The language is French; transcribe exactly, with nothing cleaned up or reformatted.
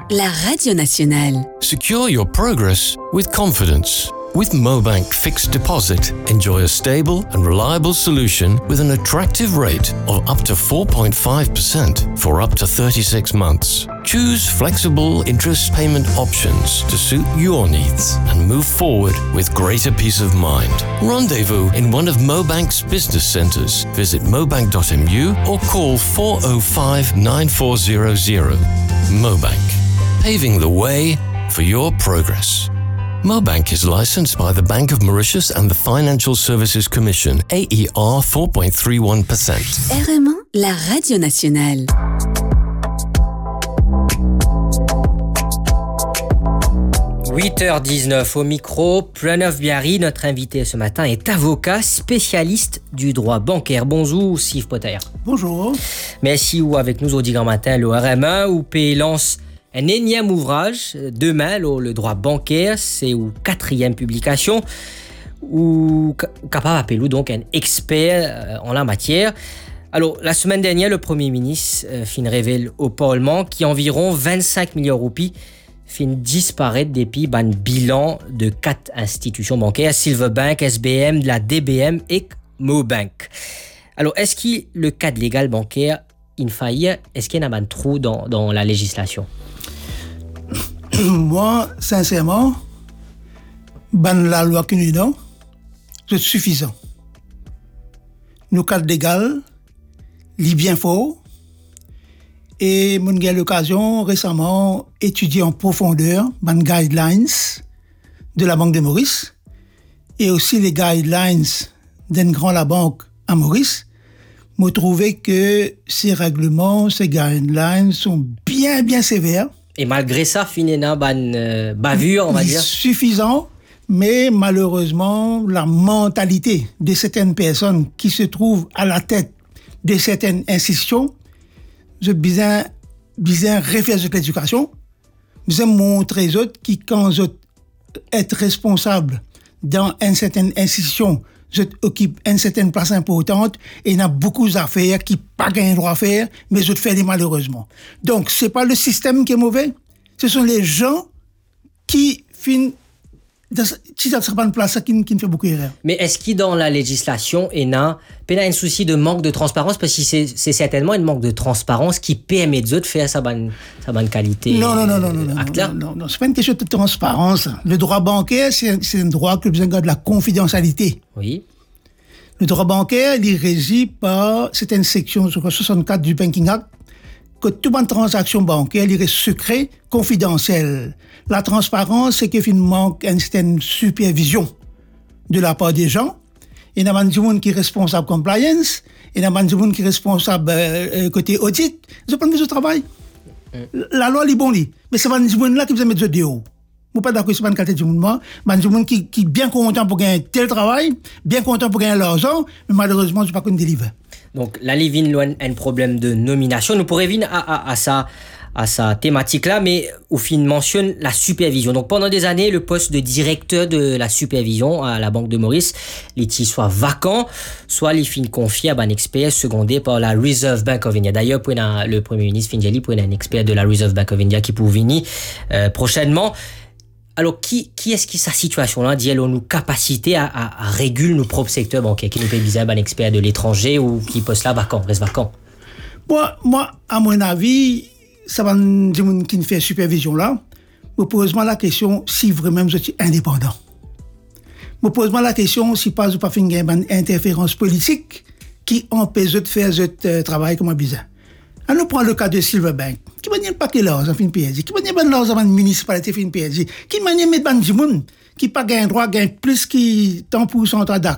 la radio nationale. Secure your progress with confidence. With MoBank Fixed Deposit, enjoy a stable and reliable solution with an attractive rate of up to four point five percent for up to thirty-six months. Choose flexible interest payment options to suit your needs and move forward with greater peace of mind. Rendezvous in one of MoBank's business centers. Visit mobank dot m u or call four oh five nine four zero zero. MoBank, paving the way for your progress. MoBank is licensed by the Bank of Mauritius and the Financial Services Commission, A E R four point three one percent. R M un, la radio nationale. huit heures dix-neuf au micro, Pranav Biari, notre invité ce matin, est avocat spécialiste du droit bancaire. Bonjour, Steve Potter. Bonjour. Merci ou avec nous au Grand Matin, le R M un, où P lance un énième ouvrage, demain, le, le droit bancaire, c'est une quatrième publication, où capable d'appeler donc un expert en la matière. Alors, la semaine dernière, le Premier ministre euh, fin révèle au Parlement qu'environ vingt-cinq millions de roupies fin disparaître depuis un bilan de quatre institutions bancaires, Silverbank, S B M, la D B M et MoBank. Alors, est-ce que le cadre légal bancaire in faillir, est-ce qu'il y a un trou dans, dans la législation? Moi, sincèrement, ban la loi qui nous donne, c'est suffisant. Nos cadres légaux, li bien fort, et mon eu l'occasion récemment étudier en profondeur ban guidelines de la Banque de Maurice et aussi les guidelines d'un grand la banque à Maurice. Me trouvé que ces règlements, ces guidelines sont bien bien sévères. Et malgré ça, finalement, ban euh, bavure, on va dire. Suffisant, mais malheureusement, la mentalité de certaines personnes qui se trouvent à la tête de certaines institutions, je besoin besoin refaire cette éducation, besoin montrer aux autres qui quand ils être responsables dans une certaine institution, je occupe une certaine place importante et il y a beaucoup d'affaires qui pas gain droit à faire, mais je fais les malheureusement. Donc c'est pas le système qui est mauvais, ce sont les gens qui finissent si ça ne sera pas une place qui, qui me fait beaucoup d'erreurs. Mais est-ce qu'il dans la législation il y a un souci de manque de transparence, parce que c'est, c'est certainement un manque de transparence qui permet de faire sa bonne, sa bonne qualité. Non, non, non, non, non, non, non, non, non, c'est pas une question de transparence. Le droit bancaire, c'est un, c'est un droit qui a besoin de la confidentialité. Oui. Le droit bancaire, il est régi par certaines sections sur soixante-quatre du Banking Act, que toute bonne transaction bancaire, il est secret, confidentiel. La transparence, c'est qu'il manque une certaine supervision de la part des gens. Il y a des gens qui sont responsables compliance, il y a des gens qui sont responsables euh, côté audit. Ils ont pas besoin de travail. Mm. La loi est bonne, mais c'est pas des gens là qui besoin mettre de haut. Je ne suis pas d'accord, c'est pas une qualité de monde. Mais des gens qui qui bien content pour gagner tel travail, bien content pour gagner l'argent, mais malheureusement, je ne pas qu'on délivre. Donc, là, il y a un problème de nomination. Nous pourrions venir à, à, à ça. à sa thématique-là, mais au fin mentionne la supervision. Donc pendant des années, le poste de directeur de la supervision à la Banque de Maurice, il soit vacant, soit il fin confié à un expert secondé par la Reserve Bank of India. D'ailleurs, pour le Premier ministre Finjali, pour un expert de la Reserve Bank of India qui peut venir euh, prochainement. Alors, qui, qui est-ce qui sa situation-là dit elle a nous capacité à, à, à réguler nos propres secteurs bancaires, qui nous fait bizarre un expert de l'étranger ou qui poste là vacant, reste vacant? Moi, moi, à mon avis, ça va nous dire qui ne fait supervision là. Me pose-moi la question si vraiment je suis indépendant. Me pose-moi la question si pas ou pas fait une interférence politique qui empêche de faire ce euh, travail comme bizarre. Alors, prend le cas de Silverbank. Qui m'a dit pas que l'argent fait une P S J? Qui m'a dit pas l'argent dans la municipalité fait une P S J? Qui m'a dit mettre ban du monde qui pas gain droit gain plus qui tant pour cent